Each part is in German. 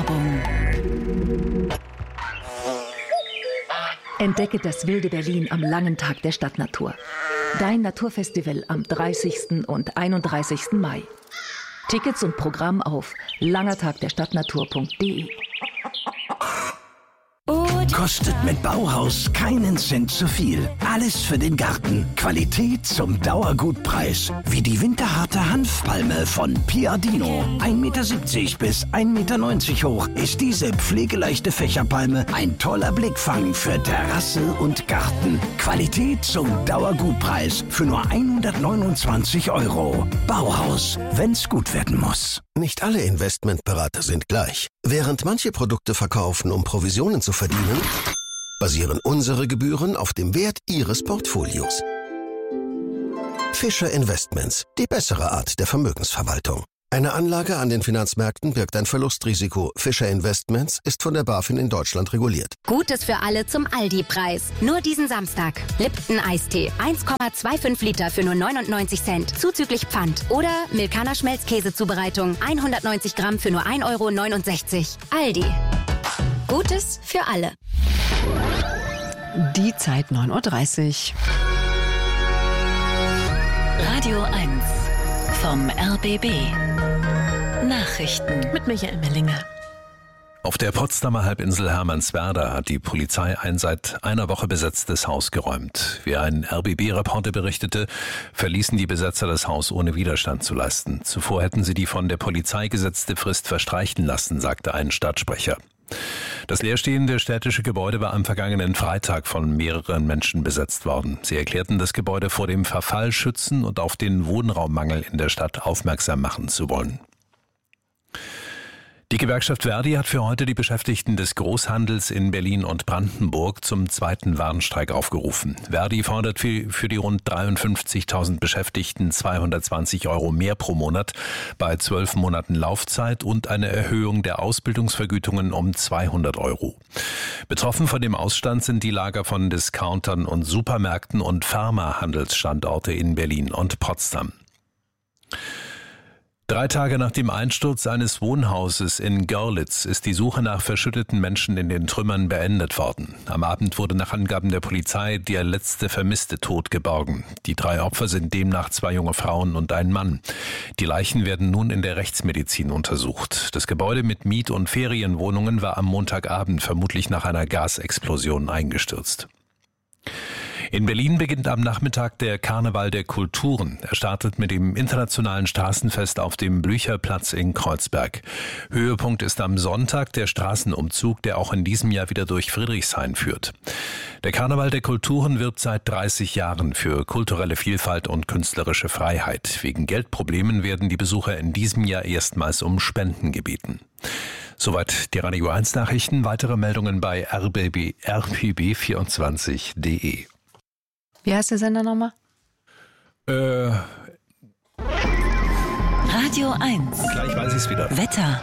Werbung. Entdecke das wilde Berlin am langen Tag der Stadtnatur. Dein Naturfestival am 30. und 31. Mai. Tickets und Programm auf langertagderstadtnatur.de. Kostet mit Bauhaus keinen Cent zu viel. Alles für den Garten. Qualität zum Dauergutpreis. Wie die winterharte Hanfpalme von Piardino. 1,70 Meter bis 1,90 Meter hoch ist diese pflegeleichte Fächerpalme ein toller Blickfang für Terrasse und Garten. Qualität zum Dauergutpreis für nur 129 €. Bauhaus, wenn's gut werden muss. Nicht alle Investmentberater sind gleich. Während manche Produkte verkaufen, um Provisionen zu verdienen, basieren unsere Gebühren auf dem Wert Ihres Portfolios. Fischer Investments, die bessere Art der Vermögensverwaltung. Eine Anlage an den Finanzmärkten birgt ein Verlustrisiko. Fischer Investments ist von der BaFin in Deutschland reguliert. Gutes für alle zum Aldi-Preis. Nur diesen Samstag. Lipton Eistee. 1,25 Liter für nur 99 Cent. Zuzüglich Pfand. Oder Milkaner Schmelzkäsezubereitung. 190 Gramm für nur 1,69 €. Aldi. Gutes für alle. Die Zeit 9:30 Uhr. Radio 1 vom RBB. Nachrichten Mit Michael Mellinger. Auf der Potsdamer Halbinsel Hermannswerder hat die Polizei ein seit einer Woche besetztes Haus geräumt. Wie ein RBB-Reporter berichtete, verließen die Besetzer das Haus ohne Widerstand zu leisten. Zuvor hätten sie die von der Polizei gesetzte Frist verstreichen lassen, sagte ein Stadtsprecher. Das leerstehende städtische Gebäude war am vergangenen Freitag von mehreren Menschen besetzt worden. Sie erklärten, das Gebäude vor dem Verfall schützen und auf den Wohnraummangel in der Stadt aufmerksam machen zu wollen. Die Gewerkschaft Verdi hat für heute die Beschäftigten des Großhandels in Berlin und Brandenburg zum zweiten Warnstreik aufgerufen. Verdi fordert für die rund 53.000 Beschäftigten 220 € mehr pro Monat bei 12 Monaten Laufzeit und eine Erhöhung der Ausbildungsvergütungen um 200 €. Betroffen von dem Ausstand sind die Lager von Discountern und Supermärkten und Pharmahandelsstandorte in Berlin und Potsdam. 3 Tage nach dem Einsturz eines Wohnhauses in Görlitz ist die Suche nach verschütteten Menschen in den Trümmern beendet worden. Am Abend wurde nach Angaben der Polizei der letzte Vermisste tot geborgen. Die 3 Opfer sind demnach 2 junge Frauen und ein Mann. Die Leichen werden nun in der Rechtsmedizin untersucht. Das Gebäude mit Miet- und Ferienwohnungen war am Montagabend vermutlich nach einer Gasexplosion eingestürzt. In Berlin beginnt am Nachmittag der Karneval der Kulturen. Er startet mit dem internationalen Straßenfest auf dem Blücherplatz in Kreuzberg. Höhepunkt ist am Sonntag der Straßenumzug, der auch in diesem Jahr wieder durch Friedrichshain führt. Der Karneval der Kulturen wirbt seit 30 Jahren für kulturelle Vielfalt und künstlerische Freiheit. Wegen Geldproblemen werden die Besucher in diesem Jahr erstmals um Spenden gebeten. Soweit die Radio 1 Nachrichten. Weitere Meldungen bei rbb24.de. Wie heißt der Sender nochmal? Radio 1. Gleich weiß ich es wieder. Wetter.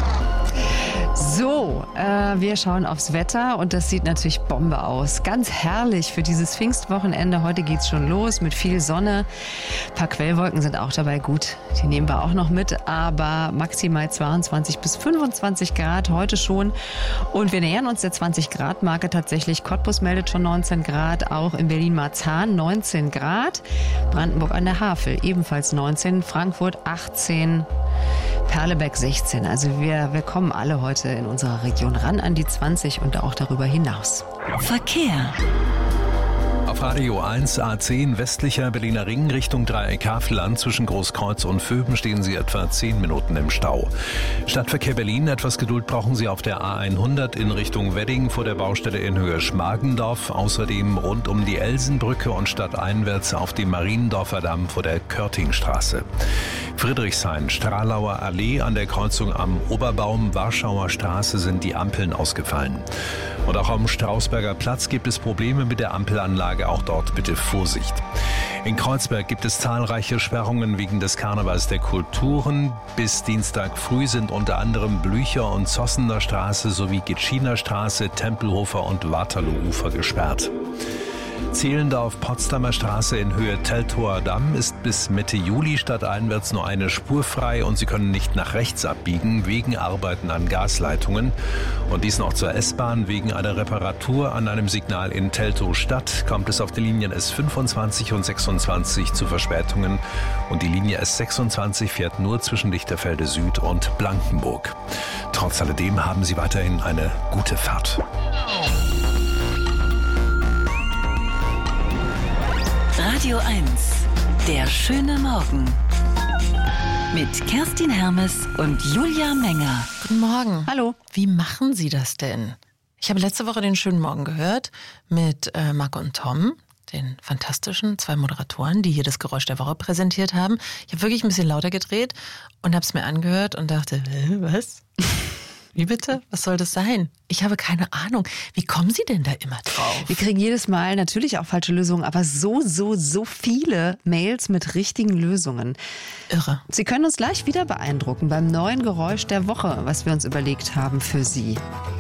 So, wir schauen aufs Wetter und das sieht natürlich Bombe aus. Ganz herrlich für dieses Pfingstwochenende. Heute geht's schon los mit viel Sonne. Ein paar Quellwolken sind auch dabei. Gut, die nehmen wir auch noch mit. Aber maximal 22 bis 25 Grad heute schon. Und wir nähern uns der 20-Grad-Marke tatsächlich. Cottbus meldet schon 19 Grad. Auch in Berlin-Marzahn 19 Grad. Brandenburg an der Havel ebenfalls 19. Frankfurt 18. Perleberg 16. Also wir kommen alle heute in unserer Region ran an die 20 und auch darüber hinaus. Verkehr. Auf Radio 1 A10 westlicher Berliner Ring Richtung Dreieck Havelland zwischen Großkreuz und Vöben stehen Sie etwa 10 Minuten im Stau. Stadtverkehr Berlin, etwas Geduld brauchen Sie auf der A100 in Richtung Wedding vor der Baustelle in Höhe Schmargendorf. Außerdem rund um die Elsenbrücke und stadteinwärts auf dem Mariendorfer Damm vor der Körtingstraße. Friedrichshain, Stralauer Allee an der Kreuzung am Oberbaum, Warschauer Straße sind die Ampeln ausgefallen. Und auch am Strausberger Platz gibt es Probleme mit der Ampelanlage, auch dort bitte Vorsicht. In Kreuzberg gibt es zahlreiche Sperrungen wegen des Karnevals der Kulturen. Bis Dienstag früh sind unter anderem Blücher- und Zossener Straße sowie Gitschiner Straße, Tempelhofer und Waterloo-Ufer gesperrt. Zehlendorf Potsdamer Straße in Höhe Teltower Damm ist bis Mitte Juli stadteinwärts nur eine Spur frei und Sie können nicht nach rechts abbiegen wegen Arbeiten an Gasleitungen. Und dies noch zur S-Bahn. Wegen einer Reparatur an einem Signal in Teltow Stadt kommt es auf den Linien S25 und 26 zu Verspätungen. Und die Linie S26 fährt nur zwischen Lichterfelde Süd und Blankenburg. Trotz alledem haben Sie weiterhin eine gute Fahrt. Radio 1, der schöne Morgen. Mit Kerstin Hermes und Julia Menger. Guten Morgen. Hallo. Wie machen Sie das denn? Ich habe letzte Woche den schönen Morgen gehört mit Marc und Tom, den fantastischen 2 Moderatoren, die hier das Geräusch der Woche präsentiert haben. Ich habe wirklich ein bisschen lauter gedreht und habe es mir angehört und dachte, was? Wie bitte? Was soll das sein? Ich habe keine Ahnung. Wie kommen Sie denn da immer drauf? Wir kriegen jedes Mal natürlich auch falsche Lösungen, aber so viele Mails mit richtigen Lösungen. Irre. Sie können uns gleich wieder beeindrucken beim neuen Geräusch der Woche, was wir uns überlegt haben für Sie.